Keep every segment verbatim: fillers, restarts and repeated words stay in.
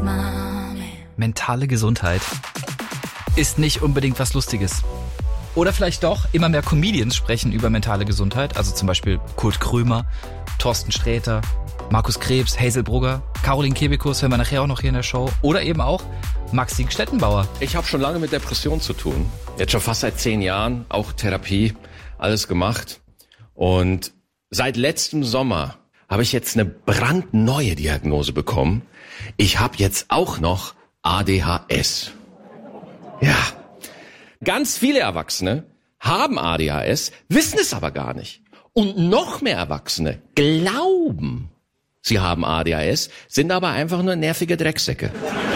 Mentale Gesundheit ist nicht unbedingt was Lustiges. Oder vielleicht doch, immer mehr Comedians sprechen über mentale Gesundheit, also zum Beispiel Kurt Krömer, Thorsten Sträter, Markus Krebs, Hazel Brugger, Caroline Kebekus, hören wir nachher auch noch hier in der Show. Oder eben auch Maxi Stettenbauer. Ich habe schon lange mit Depressionen zu tun. Jetzt schon fast seit zehn Jahren, auch Therapie, alles gemacht. Und seit letztem Sommer habe ich jetzt eine brandneue Diagnose bekommen. Ich habe jetzt auch noch A D H S. Ja, ganz viele Erwachsene haben A D H S, wissen es aber gar nicht. Und noch mehr Erwachsene glauben, sie haben A D H S, sind aber einfach nur nervige Drecksäcke.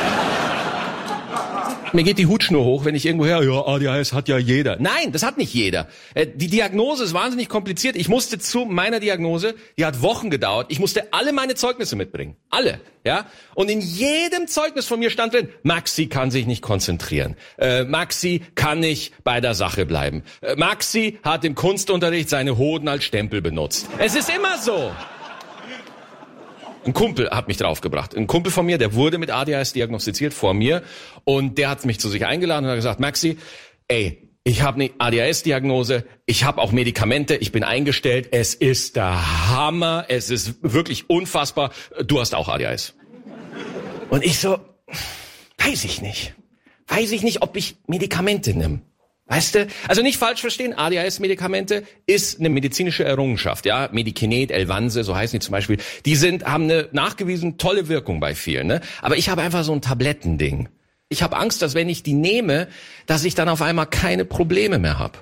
Mir geht die Hutschnur hoch, wenn ich irgendwo her, ja, A D H S hat ja jeder. Nein, das hat nicht jeder. Die Diagnose ist wahnsinnig kompliziert. Ich musste zu meiner Diagnose, die hat Wochen gedauert, ich musste alle meine Zeugnisse mitbringen. Alle, ja. Und in jedem Zeugnis von mir stand drin, Maxi kann sich nicht konzentrieren. Äh, Maxi kann nicht bei der Sache bleiben. Äh, Maxi hat im Kunstunterricht seine Hoden als Stempel benutzt. Es ist immer so. Ein Kumpel hat mich draufgebracht. Ein Kumpel von mir, der wurde mit A D H S diagnostiziert vor mir. Und der hat mich zu sich eingeladen und hat gesagt, Maxi, ey, ich habe eine A D H S-Diagnose, ich habe auch Medikamente, ich bin eingestellt. Es ist der Hammer, es ist wirklich unfassbar. Du hast auch A D H S. Und ich so, weiß ich nicht. Weiß ich nicht, ob ich Medikamente nehme. Weißt du? Also nicht falsch verstehen, A D H S-Medikamente ist eine medizinische Errungenschaft, ja. Medikinet, Elvanse, so heißen die zum Beispiel. Die sind, haben eine nachgewiesen tolle Wirkung bei vielen, ne. Aber ich habe einfach so ein Tablettending. Ich habe Angst, dass wenn ich die nehme, dass ich dann auf einmal keine Probleme mehr habe.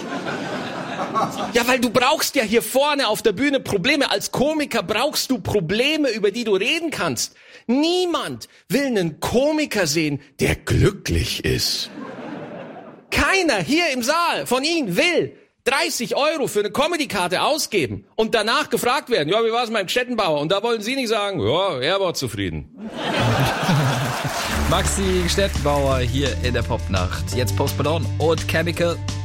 Ja, weil du brauchst ja hier vorne auf der Bühne Probleme. Als Komiker brauchst du Probleme, über die du reden kannst. Niemand will einen Komiker sehen, der glücklich ist. Keiner hier im Saal von Ihnen will dreißig Euro für eine Comedy-Karte ausgeben und danach gefragt werden, ja, wie war es mit dem Stettenbauer? Und da wollen Sie nicht sagen, ja, er war zufrieden. Maxi Stettenbauer hier in der Popnacht. Jetzt Post Malone und Chemical.